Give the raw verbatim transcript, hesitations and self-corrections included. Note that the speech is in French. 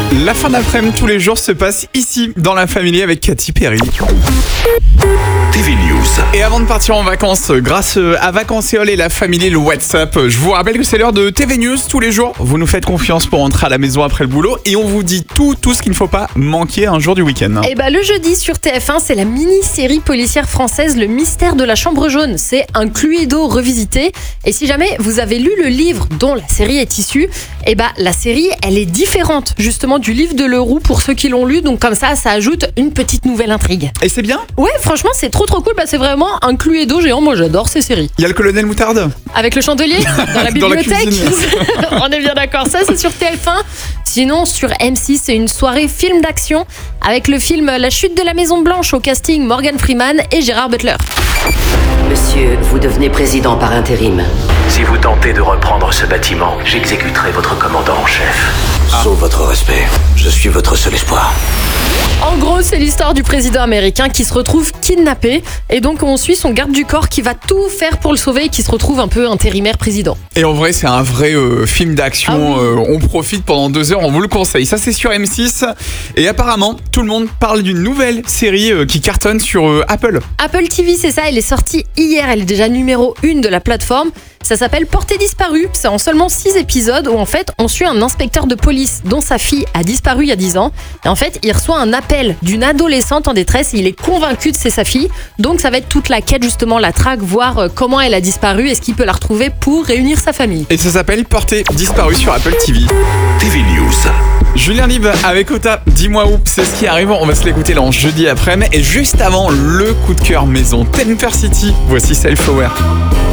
La fin d'après-midi tous les jours se passe ici, dans la Family avec Katy Perry. T V News. Et avant de partir en vacances, grâce à Vacances-Éole et la Family, le WhatsApp, je vous rappelle que c'est l'heure de T V News tous les jours. Vous nous faites confiance pour rentrer à la maison après le boulot et on vous dit tout, tout ce qu'il ne faut pas manquer un jour du week-end. Et bah le jeudi sur T F un, c'est la mini-série policière française Le Mystère de la Chambre Jaune. C'est un Cluedo revisité. Et si jamais vous avez lu le livre dont la série est issue, et bah la série, elle est différente justement du livre de Leroux pour ceux qui l'ont lu. Donc comme ça, ça ajoute une petite nouvelle intrigue. Et c'est bien ? Ouais, franchement, c'est trop trop cool. Bah, c'est vraiment un Cluedo géant. Moi, j'adore ces séries. Il y a le colonel Moutarde Avec le chandelier dans la Dans la bibliothèque. cuisine. On est bien d'accord. Ça, c'est sur T F un. Sinon, sur M six, c'est une soirée film d'action avec le film La Chute de la Maison Blanche au casting Morgan Freeman et Gérard Butler. Monsieur, vous devenez président par intérim. Si vous tentez de reprendre ce bâtiment, j'exécuterai votre commandant en chef. Sauf votre respect, je suis votre seul espoir. En gros, c'est l'histoire du président américain qui se retrouve kidnappé et donc on suit son garde du corps qui va tout faire pour le sauver et qui se retrouve un peu intérimaire président. Et en vrai, c'est un vrai euh, film d'action. Ah oui. euh, on profite pendant deux heures, on vous le conseille. Ça, c'est sur M six. Et apparemment, tout le monde parle d'une nouvelle série euh, qui cartonne sur euh, Apple. Apple T V, c'est ça, elle est sortie hier, elle est déjà numéro un de la plateforme. Ça s'appelle Portée disparue, c'est en seulement six épisodes où en fait on suit un inspecteur de police dont sa fille a disparu il y a dix ans. Et en fait il reçoit un appel d'une adolescente en détresse et il est convaincu que c'est sa fille. Donc ça va être toute la quête justement, la traque, voir comment elle a disparu et ce qu'il peut la retrouver pour réunir sa famille. Et ça s'appelle Portée disparue sur Apple T V. T V News. Julien Lib avec Ota, dis-moi où, c'est ce qui arrive. On va se l'écouter là en jeudi après-midi. Et juste avant, le coup de cœur maison Temper City. Voici Self Aware.